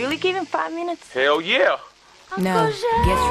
really give him 5 minutes? Hell yeah. No, get